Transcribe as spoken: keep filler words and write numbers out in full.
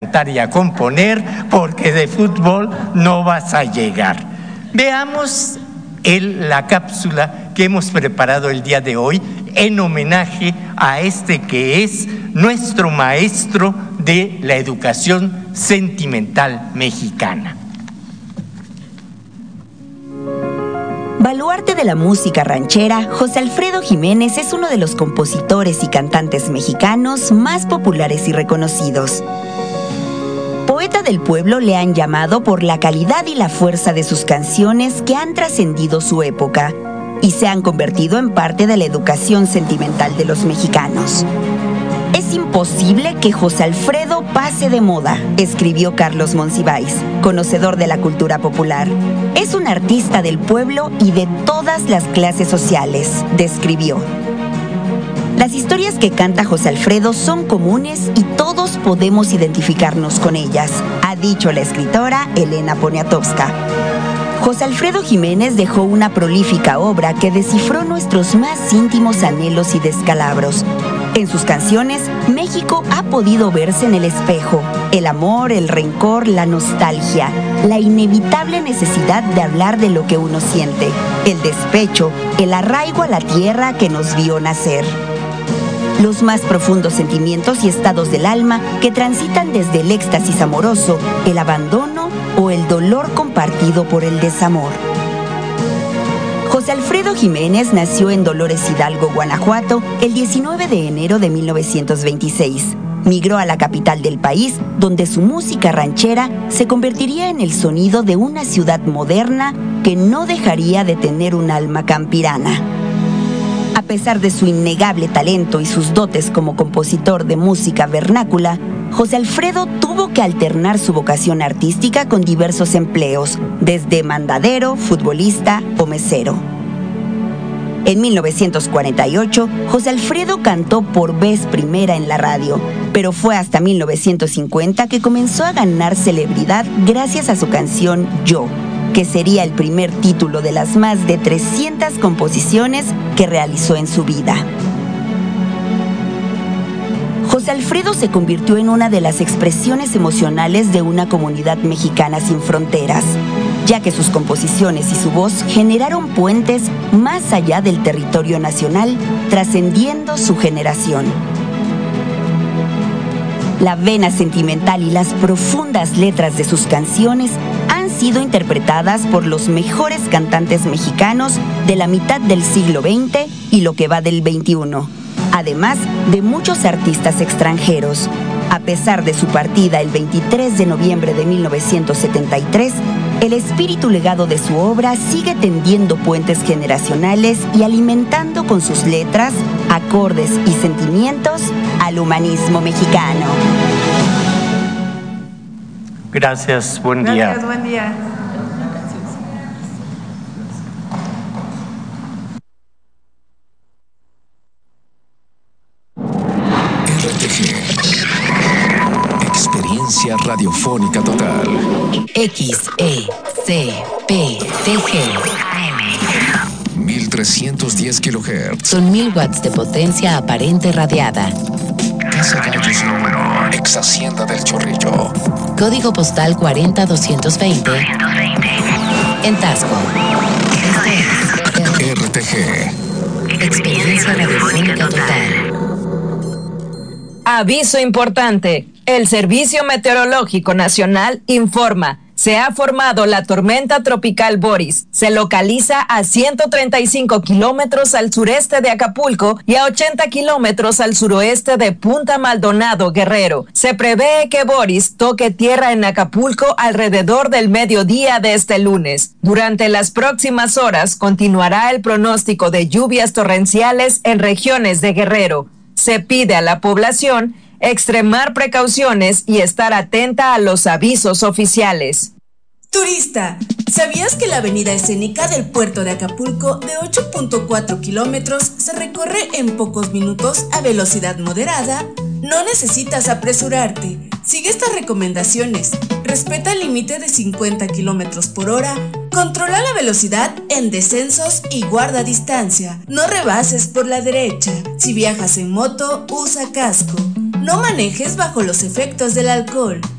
cantar y a componer, porque de fútbol no vas a llegar. Veamos el, la cápsula que hemos preparado el día de hoy en homenaje a este que es nuestro maestro de la educación sentimental mexicana. Baluarte de la música ranchera, José Alfredo Jiménez es uno de los compositores y cantantes mexicanos más populares y reconocidos. Poeta del pueblo le han llamado por la calidad y la fuerza de sus canciones que han trascendido su época y se han convertido en parte de la educación sentimental de los mexicanos. Es imposible que José Alfredo pase de moda, escribió Carlos Monsiváis, conocedor de la cultura popular. Es un artista del pueblo y de todas las clases sociales, describió. Las historias que canta José Alfredo son comunes y todos podemos identificarnos con ellas, ha dicho la escritora Elena Poniatowska. José Alfredo Jiménez dejó una prolífica obra que descifró nuestros más íntimos anhelos y descalabros. En sus canciones, México ha podido verse en el espejo, el amor, el rencor, la nostalgia, la inevitable necesidad de hablar de lo que uno siente, el despecho, el arraigo a la tierra que nos vio nacer. Los más profundos sentimientos y estados del alma que transitan desde el éxtasis amoroso, el abandono o el dolor compartido por el desamor. José Alfredo Jiménez nació en Dolores Hidalgo, Guanajuato, el diecinueve de enero de mil novecientos veintiséis. Migró a la capital del país, donde su música ranchera se convertiría en el sonido de una ciudad moderna que no dejaría de tener un alma campirana. A pesar de su innegable talento y sus dotes como compositor de música vernácula, José Alfredo tuvo que alternar su vocación artística con diversos empleos, desde mandadero, futbolista o mesero. En mil novecientos cuarenta y ocho, José Alfredo cantó por vez primera en la radio, pero fue hasta mil novecientos cincuenta que comenzó a ganar celebridad gracias a su canción Yo, que sería el primer título de las más de trescientas composiciones que realizó en su vida. José Alfredo se convirtió en una de las expresiones emocionales de una comunidad mexicana sin fronteras, ya que sus composiciones y su voz generaron puentes más allá del territorio nacional, trascendiendo su generación. La vena sentimental y las profundas letras de sus canciones han sido interpretadas por los mejores cantantes mexicanos de la mitad del siglo veinte y lo que va del veintiuno, además de muchos artistas extranjeros. A pesar de su partida el veintitrés de noviembre de mil novecientos setenta y tres, el espíritu legado de su obra sigue tendiendo puentes generacionales y alimentando con sus letras, acordes y sentimientos al humanismo mexicano. Gracias, buen día. Gracias, buen día. R T G. Experiencia radiofónica total. X E C P T G. mil trescientos diez kilohertz. Son mil watts de potencia aparente radiada. Casa Gallos número. Ex Hacienda del Chorrillo. Código postal cuarenta doscientos veinte. En Tasco. Este es R T G. Experiencia radiofónica total. Aviso importante. El Servicio Meteorológico Nacional informa. Se ha formado la tormenta tropical Boris. Se localiza a ciento treinta y cinco kilómetros al sureste de Acapulco y a ochenta kilómetros al suroeste de Punta Maldonado, Guerrero. Se prevé que Boris toque tierra en Acapulco alrededor del mediodía de este lunes. Durante las próximas horas continuará el pronóstico de lluvias torrenciales en regiones de Guerrero. Se pide a la población extremar precauciones y estar atenta a los avisos oficiales. Turista, ¿sabías que la avenida escénica del puerto de Acapulco de ocho punto cuatro kilómetros se recorre en pocos minutos a velocidad moderada? No necesitas apresurarte. Sigue estas recomendaciones. Respeta el límite de cincuenta kilómetros por hora. Controla la velocidad en descensos y guarda distancia. No rebases por la derecha. Si viajas en moto, usa casco. No manejes bajo los efectos del alcohol.